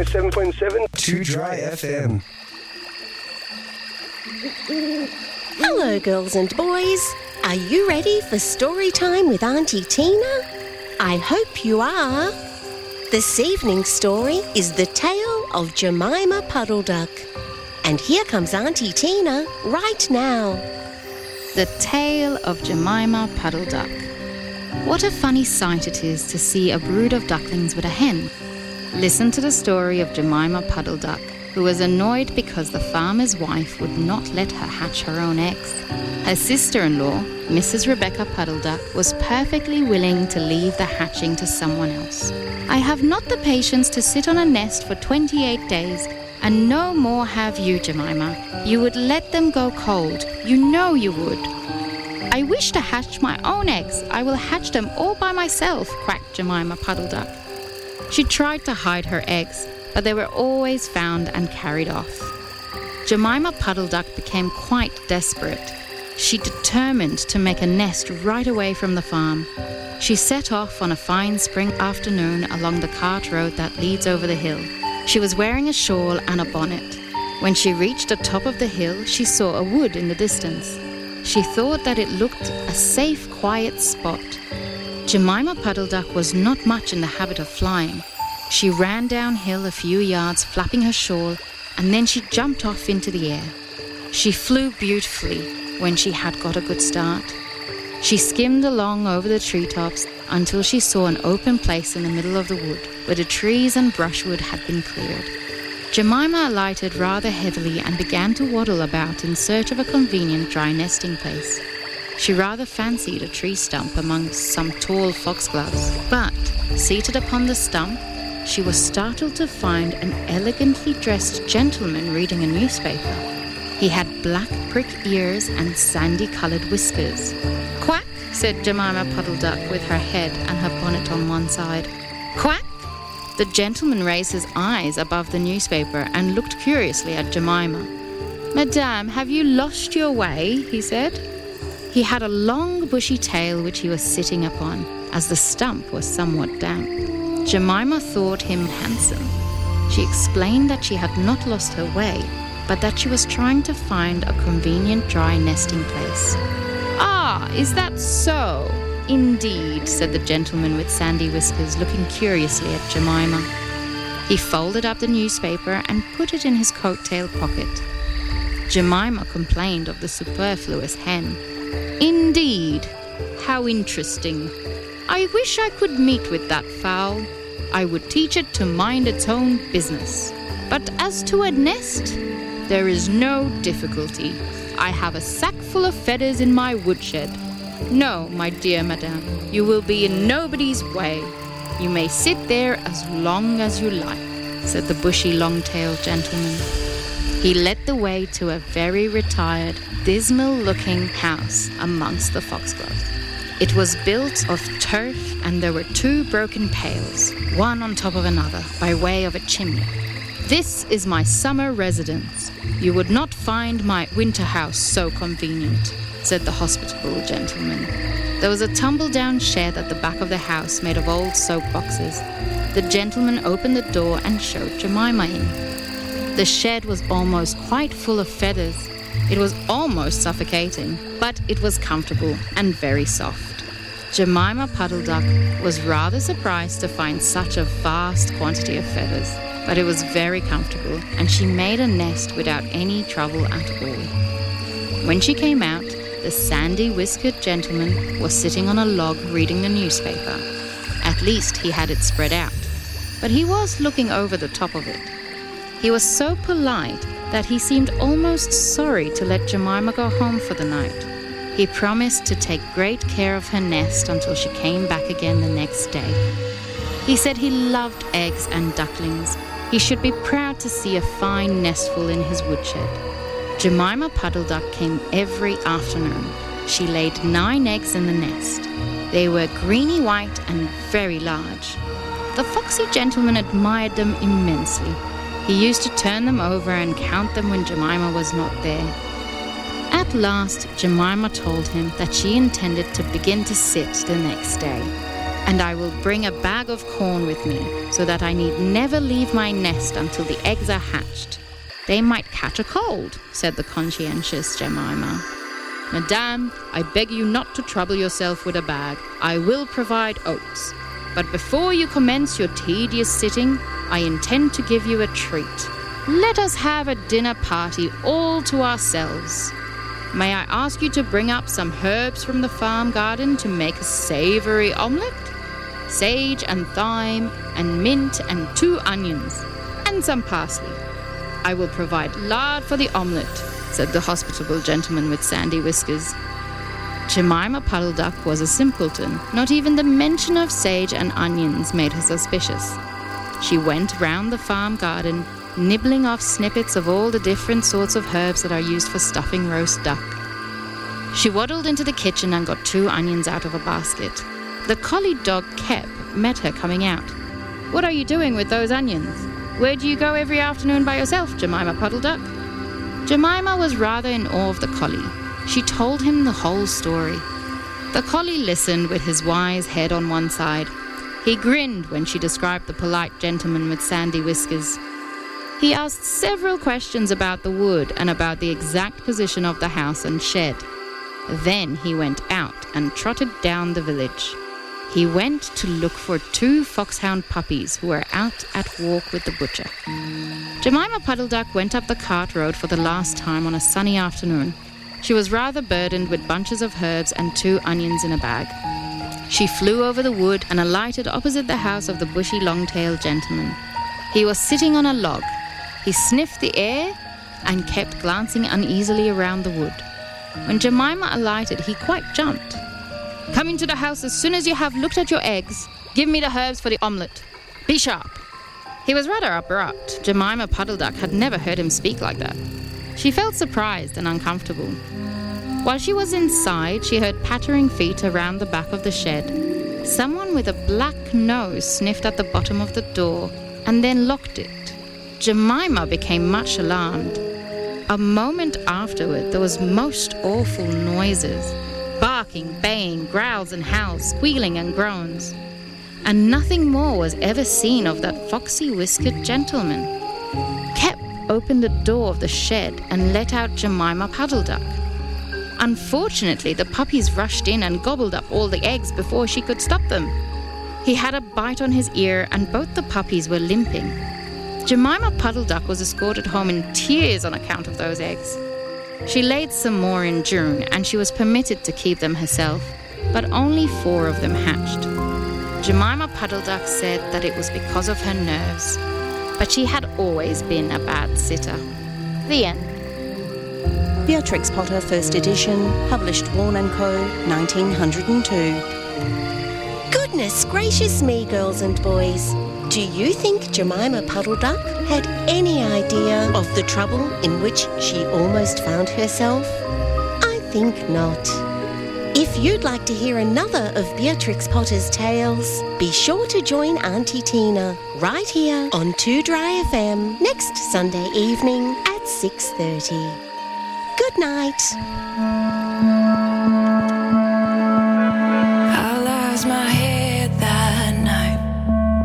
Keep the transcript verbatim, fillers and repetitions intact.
oh seven point seven. Too Dry F M. Hello, girls and boys. Are you ready for story time with Auntie Tina? I hope you are. This evening's story is The Tale of Jemima Puddle Duck. And here comes Auntie Tina right now. The Tale of Jemima Puddle Duck. What a funny sight it is to see a brood of ducklings with a hen. Listen to the story of Jemima Puddle Duck, who was annoyed because the farmer's wife would not let her hatch her own eggs. Her sister-in-law, Missus Rebecca Puddle Duck, was perfectly willing to leave the hatching to someone else. I have not the patience to sit on a nest for twenty-eight days, and no more have you, Jemima. You would let them go cold. You know you would. I wish to hatch my own eggs. I will hatch them all by myself, quacked Jemima Puddle Duck. She tried to hide her eggs, but they were always found and carried off. Jemima Puddle Duck became quite desperate. She determined to make a nest right away from the farm. She set off on a fine spring afternoon along the cart road that leads over the hill. She was wearing a shawl and a bonnet. When she reached the top of the hill, she saw a wood in the distance. She thought that it looked a safe, quiet spot. Jemima Puddle Duck was not much in the habit of flying. She ran downhill a few yards, flapping her shawl, and then she jumped off into the air. She flew beautifully when she had got a good start. She skimmed along over the treetops until she saw an open place in the middle of the wood, where the trees and brushwood had been cleared. Jemima alighted rather heavily and began to waddle about in search of a convenient dry nesting place. She rather fancied a tree stump amongst some tall foxgloves, but, seated upon the stump, she was startled to find an elegantly dressed gentleman reading a newspaper. He had black prick ears and sandy-coloured whiskers. "Quack," said Jemima Puddle Duck with her head and her bonnet on one side. "Quack!" The gentleman raised his eyes above the newspaper and looked curiously at Jemima. "Madame, have you lost your way?" he said. He had a long bushy tail which he was sitting upon, as the stump was somewhat damp. Jemima thought him handsome. She explained that she had not lost her way, but that she was trying to find a convenient dry nesting place. "Ah, is that so? Indeed," said the gentleman with sandy whiskers, looking curiously at Jemima. He folded up the newspaper and put it in his coat-tail pocket. Jemima complained of the superfluous hen. "Indeed, how interesting. I wish I could meet with that fowl. I would teach it to mind its own business. But as to a nest, there is no difficulty. I have a sack full of feathers in my woodshed. No, my dear madame, you will be in nobody's way. You may sit there as long as you like," said the bushy long-tailed gentleman. He led the way to a very retired, dismal-looking house amongst the foxgloves. It was built of turf, and there were two broken pails, one on top of another, by way of a chimney. "This is my summer residence. You would not find my winter house so convenient," said the hospitable gentleman. There was a tumble-down shed at the back of the house made of old soap boxes. The gentleman opened the door and showed Jemima in. The shed was almost quite full of feathers. It was almost suffocating, but it was comfortable and very soft. Jemima Puddle Duck was rather surprised to find such a vast quantity of feathers, but it was very comfortable, and she made a nest without any trouble at all. When she came out, the sandy-whiskered gentleman was sitting on a log reading the newspaper. At least he had it spread out, but he was looking over the top of it. He was so polite that he seemed almost sorry to let Jemima go home for the night. He promised to take great care of her nest until she came back again the next day. He said he loved eggs and ducklings. He should be proud to see a fine nestful in his woodshed. Jemima Puddle Duck came every afternoon. She laid nine eggs in the nest. They were greeny white and very large. The foxy gentleman admired them immensely. He used to turn them over and count them when Jemima was not there. At last, Jemima told him that she intended to begin to sit the next day. And I will bring a bag of corn with me, so that I need never leave my nest until the eggs are hatched. They might catch a cold, said the conscientious Jemima. Madame, I beg you not to trouble yourself with a bag. I will provide oats. But before you commence your tedious sitting, I intend to give you a treat. Let us have a dinner party all to ourselves. May I ask you to bring up some herbs from the farm garden to make a savoury omelette? Sage and thyme and mint and two onions and some parsley. I will provide lard for the omelette, said the hospitable gentleman with sandy whiskers. Jemima Puddle Duck was a simpleton. Not even the mention of sage and onions made her suspicious. She went round the farm garden, nibbling off snippets of all the different sorts of herbs that are used for stuffing roast duck. She waddled into the kitchen and got two onions out of a basket. The collie dog Kep met her coming out. What are you doing with those onions? Where do you go every afternoon by yourself, Jemima Puddle Duck? Jemima was rather in awe of the collie. She told him the whole story. The collie listened with his wise head on one side. He grinned when she described the polite gentleman with sandy whiskers. He asked several questions about the wood and about the exact position of the house and shed. Then he went out and trotted down the village. He went to look for two foxhound puppies who were out at walk with the butcher. Jemima Puddle Duck went up the cart road for the last time on a sunny afternoon. She was rather burdened with bunches of herbs and two onions in a bag. She flew over the wood and alighted opposite the house of the bushy long-tailed gentleman. He was sitting on a log. He sniffed the air and kept glancing uneasily around the wood. When Jemima alighted, he quite jumped. Come into the house as soon as you have looked at your eggs. Give me the herbs for the omelette. Be sharp. He was rather abrupt. Jemima Puddle Duck had never heard him speak like that. She felt surprised and uncomfortable. While she was inside, she heard pattering feet around the back of the shed. Someone with a black nose sniffed at the bottom of the door and then locked it. Jemima became much alarmed. A moment afterward, there was most awful noises. Barking, baying, growls and howls, squealing and groans. And nothing more was ever seen of that foxy-whiskered gentleman. Kep opened the door of the shed and let out Jemima Puddle Duck. Unfortunately, the puppies rushed in and gobbled up all the eggs before she could stop them. He had a bite on his ear and both the puppies were limping. Jemima Puddle Duck was escorted home in tears on account of those eggs. She laid some more in June and she was permitted to keep them herself, but only four of them hatched. Jemima Puddle Duck said that it was because of her nerves, but she had always been a bad sitter. The end. Beatrix Potter, first edition, published Warne and Co, nineteen oh two. Goodness gracious me, girls and boys. Do you think Jemima Puddle Duck had any idea of the trouble in which she almost found herself? I think not. If you'd like to hear another of Beatrix Potter's tales, be sure to join Auntie Tina right here on two Dry F M next Sunday evening at six thirty. Good night.